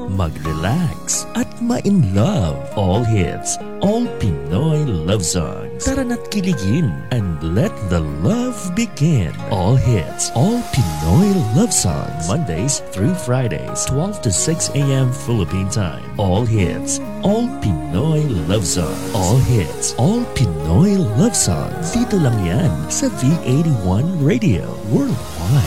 mag-relax at ma-in love. All hits, all Pinoy love songs. Tara na't kiligin and let the love begin. All hits, all Pinoy love songs. Mondays through Fridays, 12 to 6 a.m. Philippine time. All hits, all Pinoy love songs. All hits, all Pinoy love songs. Dito lang yan sa V81 Radio Worldwide.